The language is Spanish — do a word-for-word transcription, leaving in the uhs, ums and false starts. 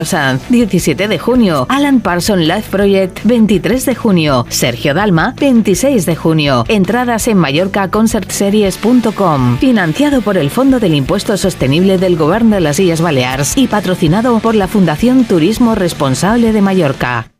Sanz, diecisiete de junio. Alan Parsons Live Project, veintitrés de junio. Sergio Dalma, veintiséis de junio. Entradas en mallorca concert series punto com. Financiado por el Fondo del Impuesto Sostenible del Govern de las Illes Balears y patrocinado por la Fundación Turismo Responsable de Mallorca.